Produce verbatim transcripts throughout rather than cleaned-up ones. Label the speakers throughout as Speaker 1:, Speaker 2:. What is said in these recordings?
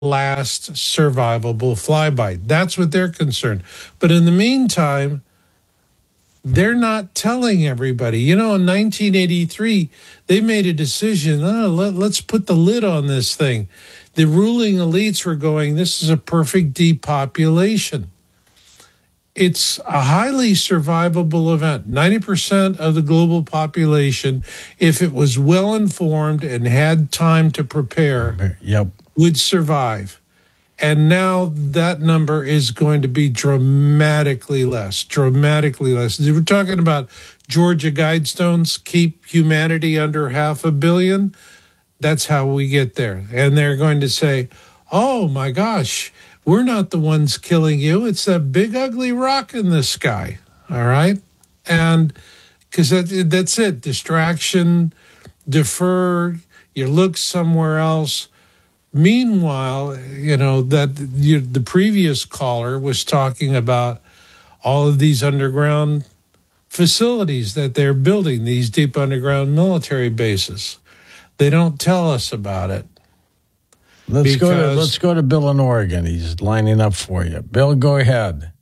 Speaker 1: last survivable flyby. That's what they're concerned. But in the meantime, they're not telling everybody. You know, in nineteen eighty-three, they made a decision, oh, let, let's put the lid on this thing. The ruling elites were going, this is a perfect depopulation. It's a highly survivable event. ninety percent of the global population, if it was well informed and had time to prepare,
Speaker 2: yep.
Speaker 1: would survive. And now that number is going to be dramatically less, dramatically less. We're talking about Georgia Guidestones, keep humanity under half a billion. That's how we get there. And they're going to say, oh my gosh, we're not the ones killing you. It's that big ugly rock in the sky. All right. And because that, that's it. Distraction, defer, you look somewhere else. Meanwhile, you know, that you, the previous caller was talking about all of these underground facilities that they're building, these deep underground military bases. They don't tell us about it.
Speaker 2: Let's go to let's go to Bill in Oregon. He's lining up for you. Bill, go ahead.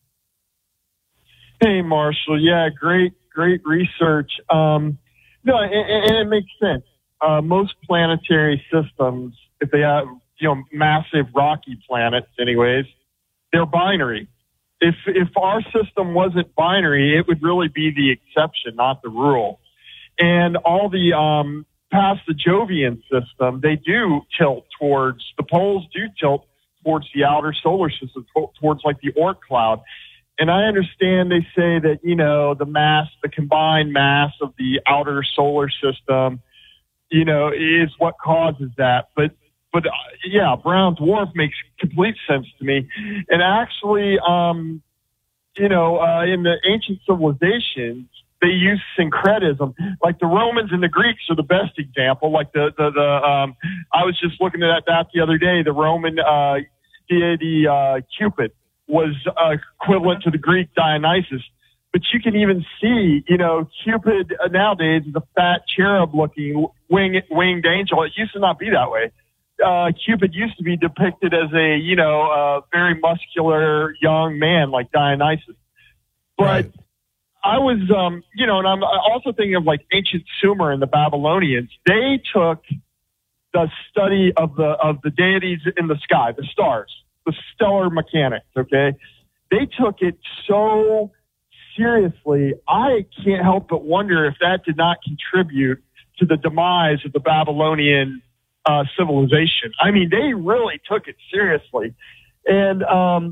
Speaker 3: Hey, Marshall. Yeah, great, great research. Um, no, and, and it makes sense. Uh, most planetary systems, if they have, you know, massive rocky planets anyways, they're binary. If if our system wasn't binary, it would really be the exception, not the rule. And all the um, past the Jovian system, they do tilt towards, the poles do tilt towards the outer solar system, towards like the Oort cloud. And I understand they say that, you know, the mass, the combined mass of the outer solar system, you know, is what causes that. But, but uh, yeah, brown dwarf makes complete sense to me. And actually, um, you know, uh, in the ancient civilizations, they use syncretism. Like the Romans and the Greeks are the best example. Like the, the, the um, I was just looking at that the other day, the Roman uh, deity uh, Cupid was uh, equivalent to the Greek Dionysus. But you can even see, you know, Cupid uh, nowadays is a fat cherub-looking wing, winged angel. It used to not be that way. Uh, Cupid used to be depicted as a, you know, uh, very muscular young man like Dionysus. But right. I was, um, you know, and I'm also thinking of like ancient Sumer and the Babylonians. They took the study of the of the deities in the sky, the stars, the stellar mechanics. Okay, they took it so seriously. I can't help but wonder if that did not contribute to the demise of the Babylonian uh, civilization. I mean, they really took it seriously, and um,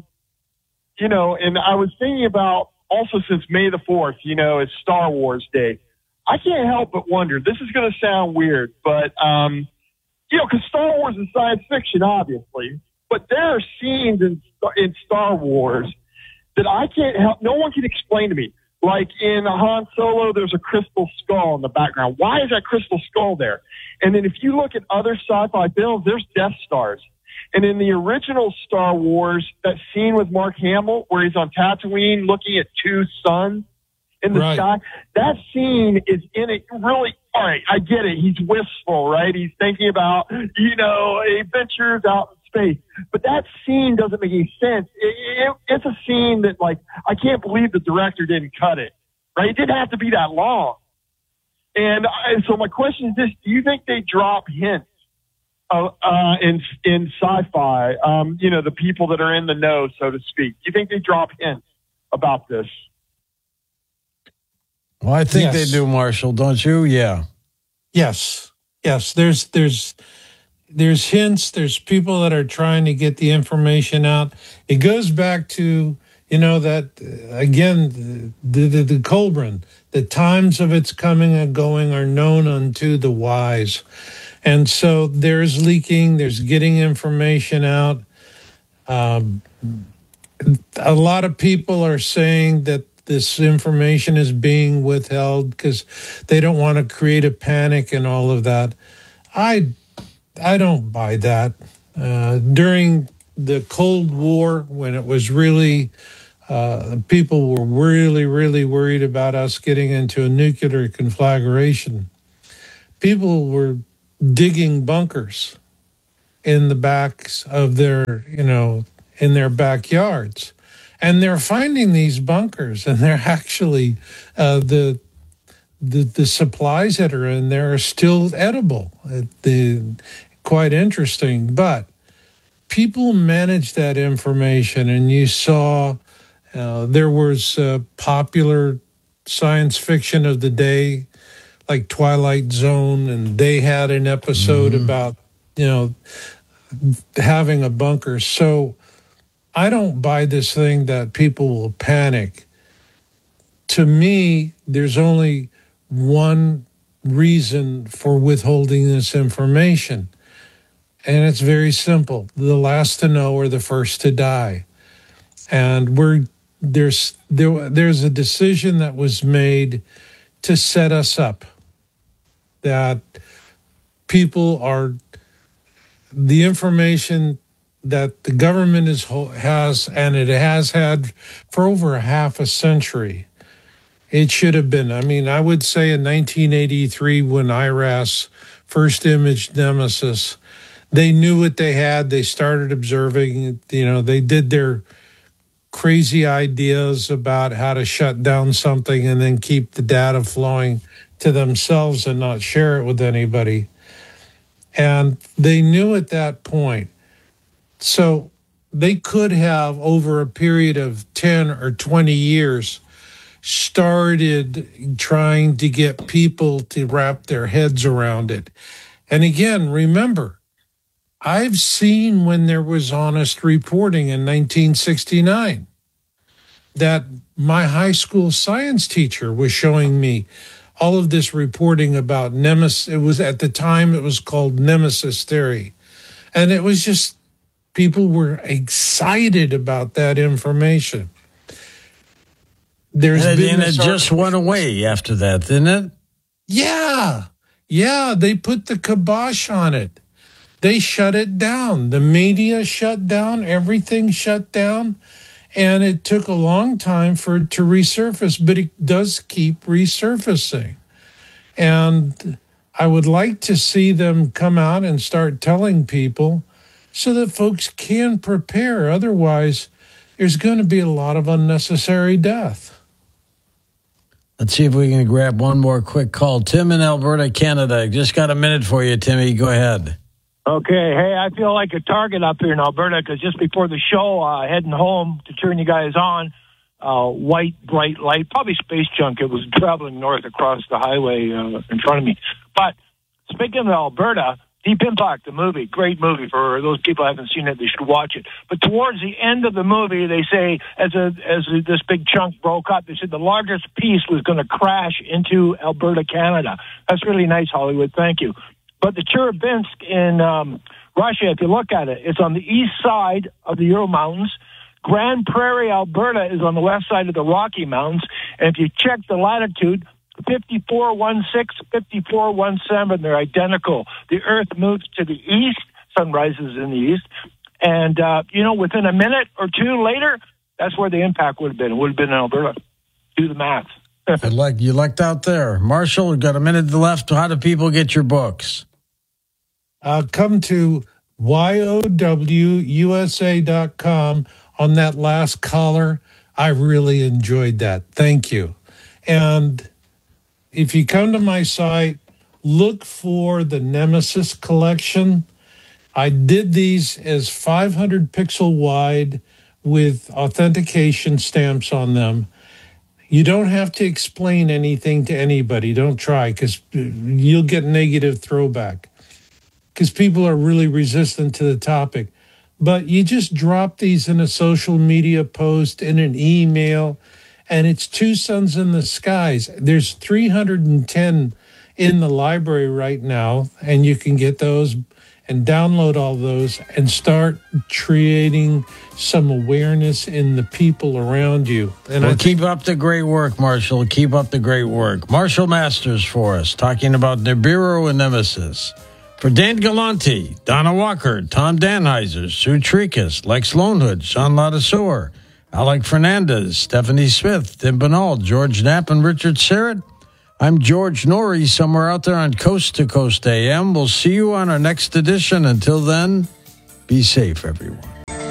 Speaker 3: you know, and I was thinking about. Also, since May the fourth, you know, is Star Wars Day, I can't help but wonder, this is going to sound weird, but, um, you know, because Star Wars is science fiction, obviously, but there are scenes in, in Star Wars that I can't help, no one can explain to me. Like in Han Solo, there's a crystal skull in the background. Why is that crystal skull there? And then if you look at other sci-fi films, there's Death Stars. And in the original Star Wars, that scene with Mark Hamill where he's on Tatooine looking at two suns in the right. sky, that scene is in it really, all right, I get it. He's wistful, right? He's thinking about, you know, adventures out in space. But that scene doesn't make any sense. It, it, it's a scene that, like, I can't believe the director didn't cut it, right? It didn't have to be that long. And, and so my question is this, do you think they drop hints? Uh, uh, in in sci-fi, um, you know, the people that are in the know, so to speak. Do you think they drop hints about this?
Speaker 2: Well, I think
Speaker 1: yes.
Speaker 2: they do, Marshall, don't you? Yeah.
Speaker 1: Yes. Yes. There's there's there's hints. There's people that are trying to get the information out. It goes back to, you know, that, uh, again, the, the, the Colburn, the times of its coming and going are known unto the wise. And so there's leaking, there's getting information out. Um, a lot of people are saying that this information is being withheld because they don't want to create a panic and all of that. I, I don't buy that. Uh, during the Cold War, when it was really, uh, people were really, really worried about us getting into a nuclear conflagration, people were digging bunkers in the backs of their, you know, in their backyards. And they're finding these bunkers, and they're actually, uh, the, the the supplies that are in there are still edible. Uh, the, quite interesting. But people manage that information, and you saw uh, there was uh, popular science fiction of the day, like Twilight Zone, and they had an episode mm-hmm. about, you know, having a bunker. So I don't buy this thing that people will panic. To me, there's only one reason for withholding this information, and it's very simple. The last to know are the first to die. And we're there's there, there's a decision that was made to set us up, that people are, the information that the government is, has, and it has had for over a half a century. It should have been. I mean, I would say in nineteen eighty-three, when I R A S first imaged Nemesis, they knew what they had. They started observing, you know, they did their crazy ideas about how to shut down something and then keep the data flowing to themselves and not share it with anybody. And they knew at that point. So they could have, over a period of ten or twenty years, started trying to get people to wrap their heads around it. And again, remember, I've seen when there was honest reporting in nineteen sixty-nine that my high school science teacher was showing me all of this reporting about Nemesis. It was, at the time, it was called Nemesis theory. And it was just, people were excited about that information. There's
Speaker 2: and
Speaker 1: been
Speaker 2: it just went away after that, didn't it?
Speaker 1: Yeah. Yeah, they put the kibosh on it. They shut it down. The media shut down. Everything shut down. And it took a long time for it to resurface, but it does keep resurfacing. And I would like to see them come out and start telling people so that folks can prepare. Otherwise, there's going to be a lot of unnecessary death.
Speaker 2: Let's see if we can grab one more quick call. Tim in Alberta, Canada. Just got a minute for you, Timmy. Go ahead.
Speaker 4: Okay. Hey, I feel like a target up here in Alberta because just before the show, uh, heading home to turn you guys on, uh, white, bright light, probably space junk. It was traveling north across the highway uh, in front of me. But speaking of Alberta, Deep Impact, the movie, great movie. For those people who haven't seen it, they should watch it. But towards the end of the movie, they say, as a, as a, this big chunk broke up, they said the largest piece was going to crash into Alberta, Canada. That's really nice, Hollywood. Thank you. But the Chelyabinsk in um, Russia, if you look at it, it's on the east side of the Ural Mountains. Grand Prairie, Alberta is on the west side of the Rocky Mountains. And if you check the latitude, fifty-four one six, fifty-four one seven, they're identical. The Earth moves to the east, sun rises in the east. And, uh, you know, within a minute or two later, that's where the impact would have been. It would have been in Alberta. Do the math.
Speaker 2: I like you lucked out there. Marshall, we've got a minute left. How do people get your books?
Speaker 1: Uh, come to Y O W U S A dot com on that last caller. I really enjoyed that. Thank you. And if you come to my site, look for the Nemesis collection. I did these as five hundred pixel wide with authentication stamps on them. You don't have to explain anything to anybody. Don't try, because you'll get negative throwback, because people are really resistant to the topic. But you just drop these in a social media post, in an email, and it's two suns in the skies. There's three hundred ten in the library right now, and you can get those and download all those and start creating some awareness in the people around you. And
Speaker 2: well,
Speaker 1: I
Speaker 2: keep up the great work, Marshall. Keep up the great work. Marshall Masters for us, talking about Nibiru and Nemesis. For Dan Galante, Donna Walker, Tom Danheiser, Sue Tricus, Lex Lonehood, Sean Ladassour, Alec Fernandez, Stephanie Smith, Tim Banal, George Knapp, and Richard Serrett. I'm George Norrie, somewhere out there on Coast to Coast A M. We'll see you on our next edition. Until then, Be safe, everyone.